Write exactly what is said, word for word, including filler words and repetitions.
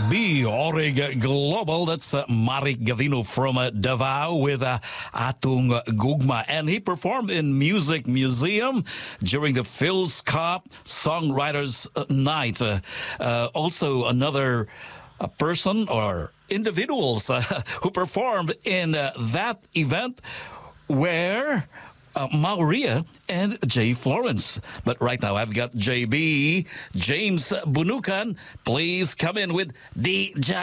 B Orig Global. That's uh, Marik Gavino from uh, Davao with uh, Atung Gugma. And he performed in Music Museum during the Phil's Cup Songwriters Night. Uh, uh, also, another uh, person or individuals uh, who performed in uh, that event were Uh, Mauria and Jay Florence. But right now I've got J B, James Bunukan. Please come in with D J.